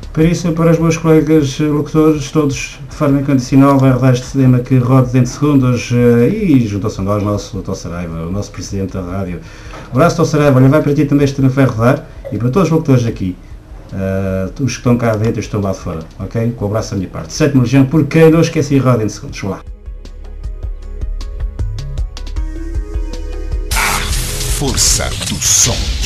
Por isso, para os meus colegas locutores, todos de forma incondicional, vai rodar este tema que roda dentro de segundos e juntou-se a nós, nosso Dr. Saraiva, o nosso presidente da rádio. Um abraço, Dr. Saraiva, olha, vai para ti também este tema que vai rodar e para todos os locutores aqui, os que estão cá dentro e estão lá de fora, ok? Com o abraço da minha parte. 7ª Legião, porque não esqueci a roda dentro de segundos. Vá lá. Força do som.